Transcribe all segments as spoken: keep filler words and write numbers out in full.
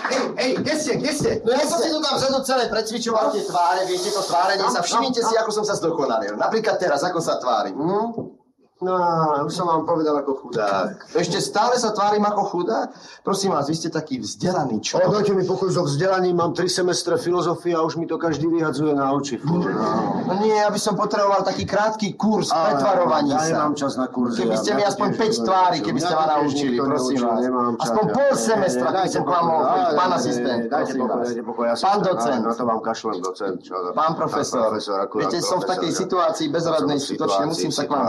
hej, hej, kde ste, kde ste? No ja som si tu tam vzadu celé precvičoval tie tváre, viete to tvárenie sa, všimnite si, ako som sa zdokonalil. Napríklad teraz, ako sa tvárim. Hm? No, už som vám povedal ako chudák. Ešte stále sa tvárim ako chudák? Prosím vás, vy ste taký vzdelaný človek. Ale dajte mi pokoj so vzdelaním, mám tri semestre filozofie a už mi to každý vyhadzuje na oči. No, no nie, ja by som potreboval taký krátky kurz pretvarovaní sa. Ja nemám čas na kurzy. Keby ste mi aspoň päť tvári, keby ste ma naučili, prosím vás. Aspoň pol semestra, keby som k vám mohol chodiť. Pán asistent, prosím vás. Pán docent. Na to vám kašlem, docent. Pán profesor. Viete, som v takej situácii bezradnej, skutočne musím sa k vám...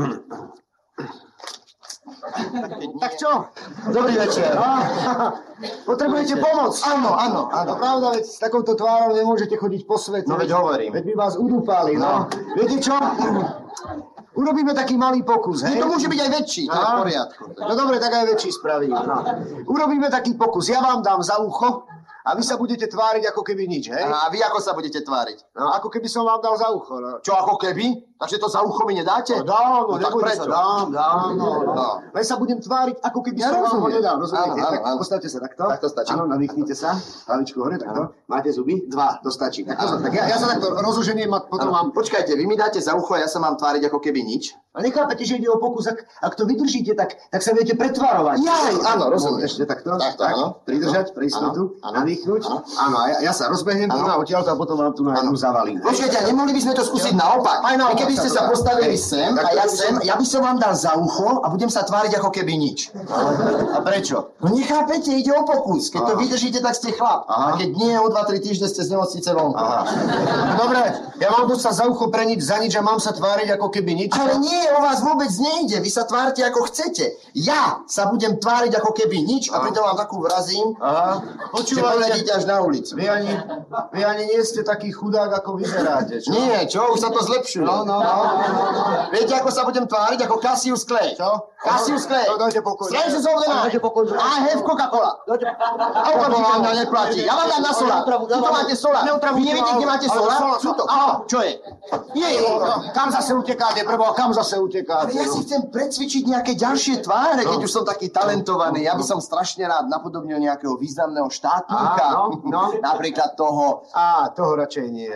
Tak čo? Dobrý večer. Potrebujete pomoc? Áno, áno, áno. Pravda, veď s takouto tvárou nemôžete chodiť po svete. No veď hovorím. Veď by vás udúpali, no. Viete čo? Urobíme taký malý pokus, hej? To môže byť aj väčší, to je v poriadku. No dobre, tak aj väčší spravím. No. Urobíme taký pokus. Ja vám dám za ucho a vy sa budete tváriť ako keby nič, hej? A vy ako sa budete tváriť? No, ako keby som vám dal za ucho, no. Čo, ako keby? Takže to za ucho mi nedáte? No dám, no, no tak prečo? Sa, dám, dám, no, no. Len sa budem tváriť, ako keby ja som rozumiem. vám ho nedal, rozumiete? Áno, áno, tak áno. Postavte sa takto. Tak to stačí. Áno, nadýchnite sa. Hlavičku hore, takto. Máte zuby? Dva, to stačí. Tak, áno, tak ja, ja sa takto rozúženiem a potom vám... Počkajte, vy mi dáte za ucho a ja sa mám tváriť ako keby nič? A nechápete, že ide o pokus, ak, ak to vydržíte, tak, tak sa viete pretvarovať. Jaj, áno, rozumiem. Ešte takto. Takto, tak, áno. Pridržať, pre istotu, nadýchnuť. Áno, a ja, ja sa rozbehnem tu na odtiaľto a potom vám tu na jednu zavalím. Počkajte, nemohli by sme to skúsiť naopak? Aj naopak. Keby ste sa postavili sem a ja sem, ja by som vám dal za ucho a budem sa tváriť ako keby nič. A prečo? No nechápete, ide o pokus. Keď to vydržíte, tak ste chlap. A keď nie, o dva tri týždne ste z nemocnice vonku. Dobre, ja mám tu sa za ucho pre nič, za nič a mám sa tváriť ako keby nič. Ale nie, o vás vôbec nejde. Vy sa tvárte ako chcete. Ja sa budem tváriť ako keby nič a pritom vám takú vrazím, že poledíte až na ulicu. Vy ani, vy ani nie ste taký chudák, ako vyzeráte, čo? Nie, čo? Už sa to zlepšuje. No, no, no. Viete, ako sa budem tváriť? Ako Cassius Clay. Čo? Cassius Clay. No, dajte pokoj. Strangers of the night. Dajte pokoj. I have Coca-Cola. Coca-Cola vám na neplatí. Ja vám dám na sola. Tuto máte sola. Vy neviete, kde máte sola? Tuto. Aha, čo je? Nie, kam zase utekáte, prebo, kam zase utekáte? Ja si chcem precvičiť nejaké ďalšie tváre, keď už som taký talentovaný. Ja by som strašne rád napodobnil nejakého významného štátnika. Napríklad toho... Á, toho radšej nie.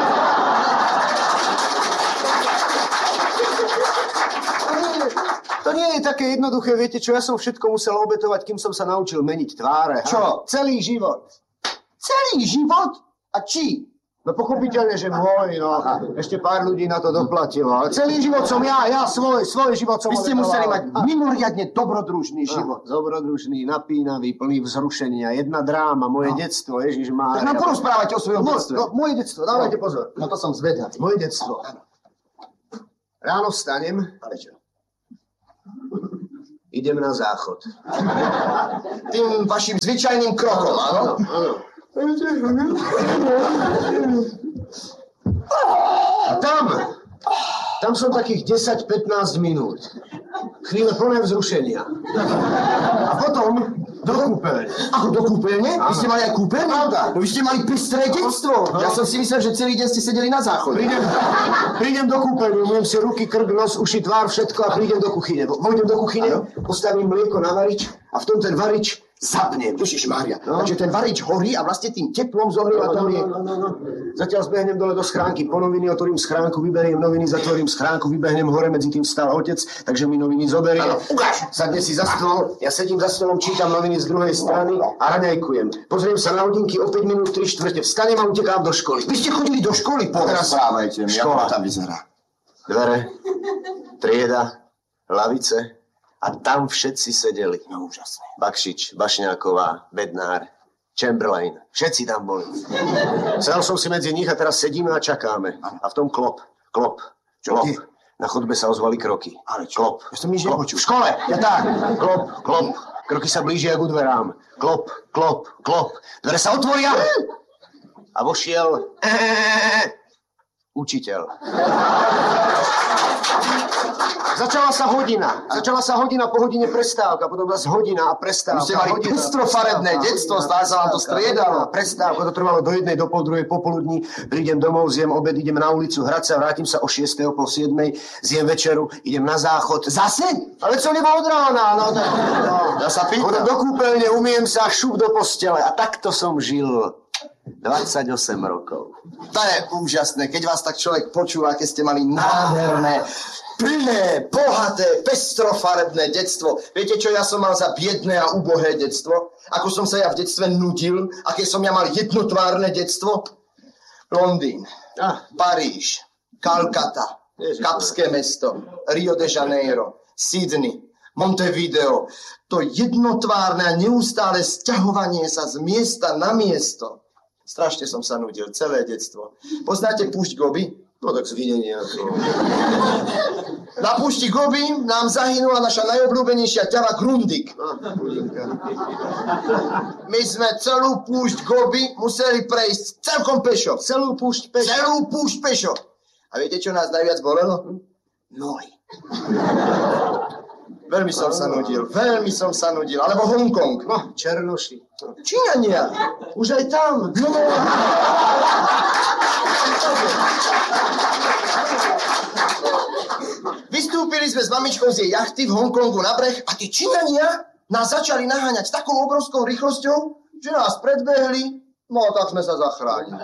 To nie je také jednoduché, viete čo, ja som všetko musel obetovať, kým som sa naučil meniť tváre. Čo? Celý život. Celý život? A či? No pochopiteľne, že môj, no. Ešte pár ľudí na to doplatilo. Ale celý život som ja, ja svoj, svoj život som Vy ste obetoval. museli mať mimoriadne dobrodružný život. Dobrodružný, napínavý, plný vzrušenia. Jedna dráma, moje no. detstvo, Ježišmária. Tak nám porozprávajte o svojom no, detstve. No, moje detstvo, dávajte no. pozor. No to som zvedavý. Moje detstvo. Ráno vstanem. Ale čo? Idem na záchod. Tým vašim zvyčajným krokom, áno? Áno. A tam, tam som takých desať pätnásť minút. Chvíle plné vzrušenia. A potom do kúpeľne. Ako do kúpeľne? Vy ste mali aj kúpeľne? Pravda. No vy ste mali pestré detstvo. Ja som si myslel, že celý deň ste sedeli na záchode. Prídem, prídem do kúpeľne, umiem si ruky, krk, nos, uši, tvár, všetko a prídem do kuchyne. Vojdem do kuchyne, postavím mlieko na varič a v tom ten varič zapnem. Ježišmária. No. Takže ten varič horí a vlastne tým teplom zohrieva to mlieko. No, no, no, no. Zatiaľ zbehnem dole do schránky. Po noviny otvorím schránku, vyberiem noviny, zatvorím schránku, vybehnem hore, medzi tým stál otec, takže mi noviny zoberie. Ukáž. Sadne si za stôl, ja sedím za stolom, čítam noviny z druhej strany a raňajkujem. Pozriem sa na hodinky, o päť minút, tri štvrte. Vstanem a utekám do školy. Vy ste chodili do školy? Porozprávajte mi, ako tam vyzerá. Dvere, trieda, lavice. A tam všetci sedeli. No úžasné. Bakšič, Bašňáková, Bednár, Chamberlain. Všetci tam boli. Sedel som si medzi nich a teraz sedíme a čakáme. A v tom klop, klop, klop. Na chodbe sa ozvali kroky. Ale čo? Klop. Ja som nič nepočul. V škole, ja tak. Klop, klop. Kroky sa blížia k dverám. Klop, klop, klop. Dvere sa otvoria. A vošiel Učiteľ. Začala sa hodina. Začala sa hodina, po hodine prestávka, potom zase hodina a prestávka. Už ste mali pestrofarebné detstvo, zdá sa vám to striedalo. Prestávka, to trvalo do jednej, do pol druhej popoludní. Prídem domov, zjem obed, idem na ulicu hrať sa, vrátim sa o šiestej, o pol siedmej, zjem večeru, idem na záchod. Zase? Ale co nebo od rána? No, tak, no. Ja sa pýtam. Chodem do kúpeľne, umiem sa, šup do postele. A takto som žil dvadsaťosem rokov. To je úžasné, keď vás tak človek počúva, keď ste mali nádherné, plné, bohaté, pestrofarebné detstvo. Viete, čo ja som mal za biedné a ubohé detstvo? Ako som sa ja v detstve nudil? Aké som ja mal jednotvárne detstvo? Londýn, ah. Paríž, Kalkata, Kapské mesto, Rio de Janeiro, Sydney, Montevideo. To jednotvárne a neustále sťahovanie sa z miesta na miesto. Strašne som sa nudil, celé detstvo. Poznáte púšť Gobi? No tak zvinenie ako... Na púšti Gobi nám zahynula naša najobľúbenejšia ťava Grundig. My sme celú púšť Gobi museli prejsť celkom pešo. Celú púšť pešo. Celú púšť pešo. A viete, čo nás najviac bolelo? Nohy. Veľmi som sa nudil, veľmi som sa nudil. Alebo Hongkong. No, Černoši. Číňania. Už aj tam. No. Vystúpili sme s mamičkou z jej jachty v Hongkongu na breh a tí Číňania nás začali naháňať takou obrovskou rýchlosťou, že nás predbehli, no tak sme sa zachránili.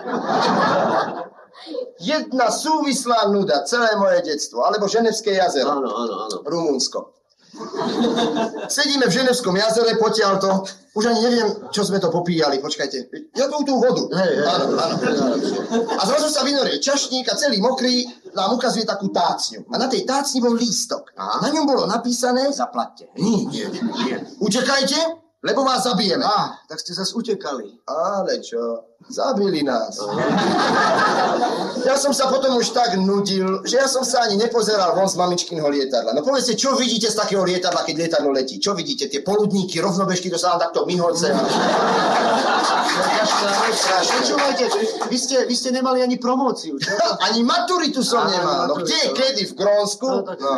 Jedna súvislá nuda, celé moje detstvo, alebo Ženevské jazero. Áno, áno, áno. Rumunsko. Sedíme v Ženevskom jazere, potiaľto. Už ani neviem, čo sme to popíjali. Počkajte. Ja tu tú vodu. Hej, hej. Áno, áno. A zrazu sa vynorie čašník a celý mokrý nám ukazuje takú tácňu. A na tej tácni bol lístok. A na ňom bolo napísané... Zaplaťte. Nie, nie, nie. Utekajte, lebo vás zabijeme. Á, tak ste zase utekali. Ale čo? Zabili nás. Ja som sa potom už tak nudil, že ja som sa ani nepozeral von z mamičkinho lietadla. No povedzte, čo vidíte z takého lietadla, keď lietadlo letí? Čo vidíte? Tie poludníky, rovnobežky, to sa vám takto myhoce. Počúvajte, vy ste, vy ste nemali ani promóciu. Čo? Ani maturitu som nemal. No kde, kedy? V Grónsku? No.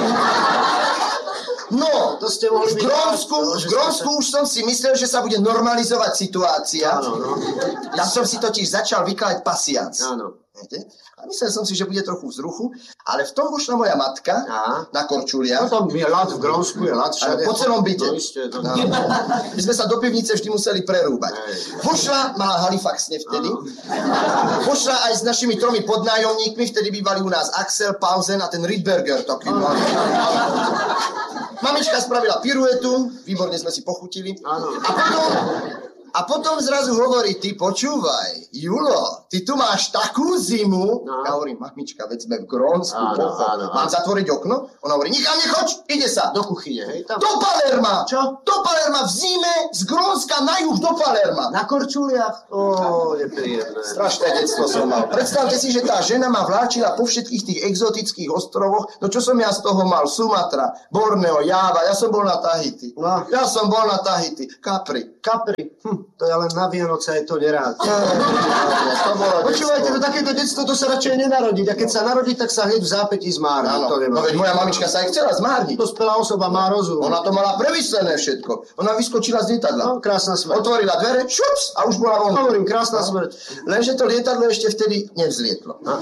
No, to ste mohli v Grónsku, v Grónsku už som si myslel, že sa bude normalizovať situácia. Áno, no. Ja som si totiž začal vykladať pasiac. Áno. A myslel som si, že bude trochu vzruchu, ale v tom vošla moja matka. Aha. Na korčuliach. No tam je ľad v Grónsku, je ľad všade. Po celom byte. No, ešte, to... no. My sme sa do pivnice vždy museli prerúbať. Vošla, mala Halifax nevtedy. Vošla aj s našimi tromi podnájomníkmi, vtedy bývali u nás Axel, Pausen a ten Rydberger. Taký malý. Mamička spravila piruetu, výborne sme si pochutili. Áno. A potom... A potom zrazu hovorí, ty počúvaj, Julo, ty tu máš takú zimu. No. Ja hovorím, mamička, veď sme v Grónsku. Áno, áno, mám zatvoriť okno? Ona hovorí, nikam nechoď, ide sa. Do kuchyne, hej? Tam... Do Palerma. Čo? Do Palerma v zime, z Grónska na juh do Palerma. Na korčuliach? Ó, nepríjemné. Strašné detstvo som mal. Predstavte si, že tá žena ma vláčila po všetkých tých exotických ostrovoch. No čo som ja z toho mal? Sumatra, Borneo, Java, ja som bol na Tahiti. No. Ja som bol na Tahiti. Capri. Capri. Hm. To je len na Vianoce, je to nerád. Počúvajte, to takéto detstvo, to sa radšej nenarodiť. A keď sa narodí, tak sa hneď v zápätí zmárni. Áno, no veď moja mamička sa aj chcela zmárniť. Dospelá osoba má rozum. Ona to mala premyslené všetko. Ona vyskočila z lietadla. No, krásna smrť. Otvorila dvere, šups, a už bola von. Hovorím, krásna no. smrť. Lenže to lietadlo ešte vtedy nevzlietlo. No.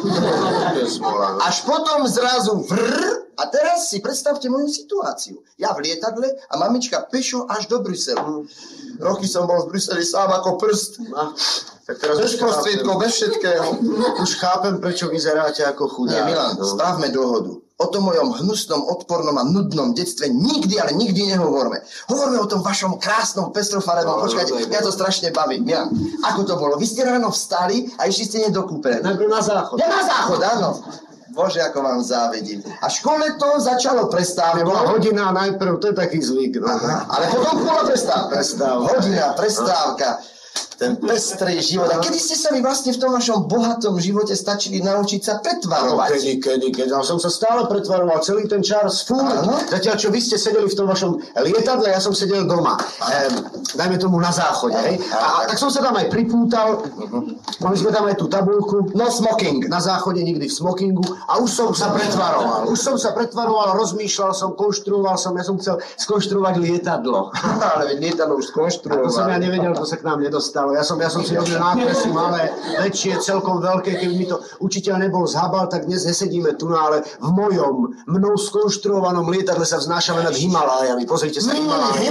Až potom zrazu vrr, a teraz si predstavte moju situáciu. Ja v lietadle a mamička pešo až do Bruselu. Roky som bol v Bruseli sám ako prst. No, tak teraz bez prostriedkov, bez všetkého. Už chápem, prečo vyzeráte ako chudák. Nie, Milan, no. Spravme dohodu. O tom mojom hnusnom, odpornom a nudnom detstve nikdy, ale nikdy nehovorme. Hovorme o tom vašom krásnom, pestrofarebnom. No, Počkajte, no, mňa to strašne baví. Milan, ako to bolo? Vy ste ráno vstali a išli ste nedokúpené. Najprv na záchod. Ja na záchod, áno. Bože, ako vám závidím. A škole to začalo prestávkou. Bola hodina najprv, to je taký zvyk. No. Aha, ale potom bola prestávka. Prestávka. Hodina, prestávka. ten pestrý život. A kedy ste sa vy vlastne v tom vašom bohatom živote stačili naučiť sa pretvarovať? Kedy, kedy, kedy. Ja som sa stále pretvaroval celý ten čas furt. Zatiaľ, čo vy ste sedeli v tom vašom lietadle, ja som sedel doma. Ehm, dajme tomu na záchode, hej. A, a tak som sa tam aj pripútal. Mali sme tam aj tú tabuľku. No smoking. Na záchode nikdy v smokingu. A už som sa pretvaroval. Už som sa pretvaroval, rozmýšľal som, konštruoval som. Ja som chcel skonštruovať lietadlo. Ale lietadlo už skonštruoval. A to som ja nevedel, to sa k nám nedostalo. Ja som, ja som si robil nákresy malé, väčšie, celkom veľké. Keby mi to učiteľ nebol zhabal, tak dnes nesedíme tu, ale v mojom, mnou skonštruovanom lietadle sa vznášame nad Himalájami. Pozrite sa, Himaláje.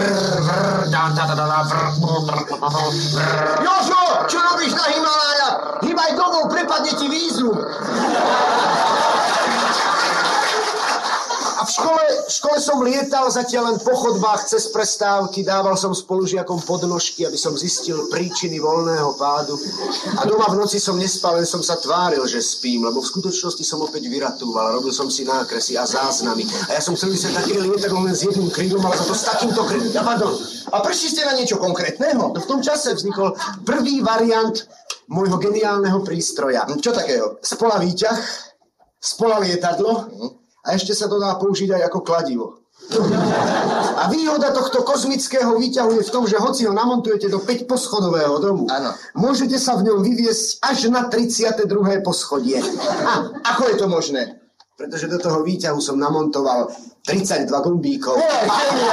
Jožo, čo robíš na Himalájach? Hýbaj domov, prepadne ti vízum. A v škole, v škole som lietal zatiaľ len po chodbách cez prestávky, dával som spolužiakom podnožky, aby som zistil príčiny voľného pádu. A doma v noci som nespal, len som sa tváril, že spím, lebo v skutočnosti som opäť vyratúval, robil som si nákresy a záznamy. A ja som chcel vysať také lietadlo len s jedným krídlom, ale za to s takýmto krídlom. Ja, pardon. A prešli ste na niečo konkrétneho? No v tom čase vznikol prvý variant môjho geniálneho prístroja. Čo takého? Spola výťah, spola lietadlo, a ešte sa to dá použiť aj ako kladivo. A výhoda tohto kozmického výťahu je v tom, že hoci ho namontujete do päťposchodového domu, ano. Môžete sa v ňom vyviesť až na tridsiate druhé poschodie. A ako je to možné? Pretože do toho výťahu som namontoval tridsaťdva gombíkov. Hey,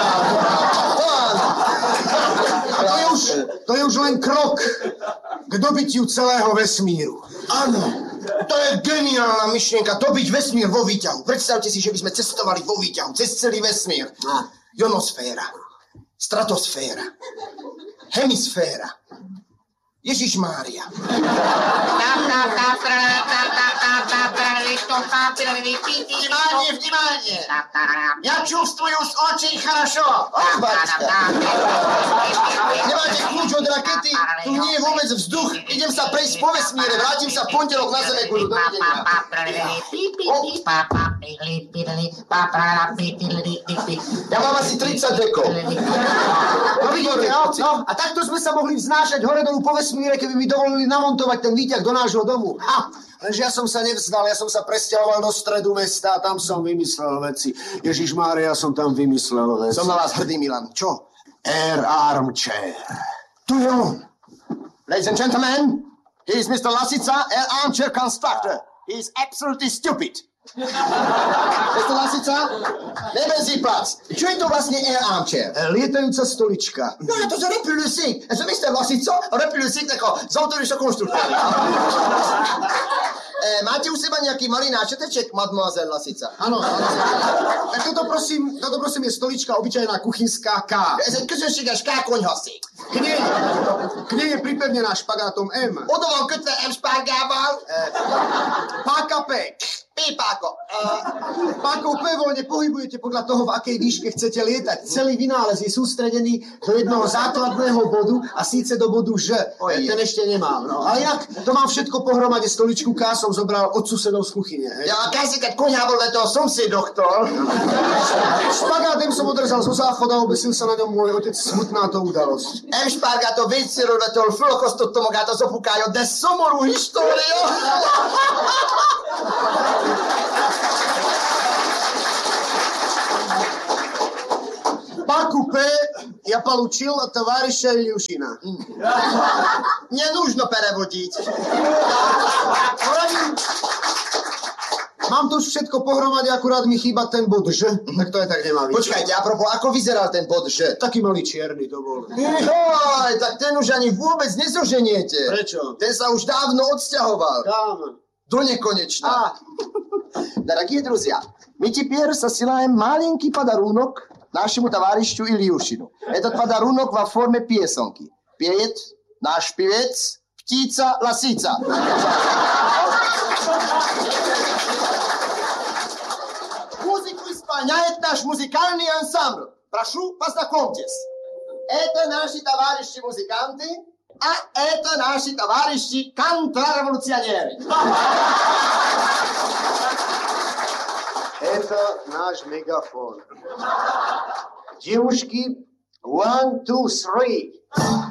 to, je už, to je už len krok k dobytiu celého vesmíru. Áno. To je geniálna myšlienka, dobiť vesmír vo výťahu. Predstavte si, že by sme cestovali vo výťahu cez celý vesmír. A. Ionosféra, stratosféra, hemisféra, Ježišmária. Внимание, внимание! Я чувствую очень хорошо. Ах, батюшка. Nemáte kľúč od rakety, tu nie je vôbec vzduch. Idem sa prejsť po vesmíre, vrátim sa v pondelok na Zeme guľu. Ja mám asi tridsať dekov. No vidíte, no, no, a takto sme sa mohli vznášať hore dolu po vesmíre, keby mi dovolili namontovať ten výťah do nášho domu. Ha! Lenže ja som sa nevzdal, ja som sa presťahoval do stredu mesta a tam som vymyslel veci. Ježišmária, ja som tam vymyslel veci. Som na vás hrdý, Milan. Čo? Air Armchair. Tu je on. Ladies and gentlemen, he is mister Lasica, Air Armchair Constructor. He is absolutely stupid. mister Lasica, nehmen Sie Platz. Čo je to vlastne Air Armchair? Lietajúca stolička. No, to j'aurais pu le sait. Je mister Lasica, aurait pu le sait, d'accord. Zautoríš konštruktor. E, máte u seba nejaký malý náčeteček, mademoiselle Lasica? Áno, áno. Tak toto prosím, toto prosím je stolička obyčajná kuchynská K. Ez egy közönséges K konyhaszék. K nej, k nej je pripevnená špagátom M. Oda van kötve M špárgával. E, páka P. P-páko. Uh, Pákov P voľne pohybujete podľa toho, v akej výške chcete lietať. Celý vynález je sústredený do jednoho základného bodu a síce do bodu Ž. Oj, ten ešte nemám. No. Ale inak to mám všetko pohromade. Stoličku K som zobral od susedov z kuchyne. Hej. Ja, kaj si keď koňa bol toho somsed doktor. Špagátem som odrezal zo záchoda a obesil sa na ňom môj otec. Smutná to udalosť. M špárgáto vécéről vetől fölakasztottam magát az apukája, de szomorú história. Páku P ja получил от товарища Ильюшина. Не нужно переводить. Mám to už všetko pohromade, akurát mi chýba ten bod Ž, tak to aj tak nemá byť. Počkajte, apropos, ako vyzeral ten bod Ž? Taký malý čierny to bol. Joj, tak ten už ani vôbec nezoženiete. Prečo? Ten sa už dávno odsťahoval. Kam? До неконечно. А. Дорогие друзья, мы теперь сосылаем маленький подарунок нашему товарищу Ильюшину. Этот подарунок во форме песенки. Пеет наш певец Птица Ласица. Музыку исполняет наш музыкальный ансамбль. Прошу, познакомьтесь. Это наши товарищи-музыканты, а это наши товарищи контрреволюционеры. Это наш мегафон. Девушки, one, two, three.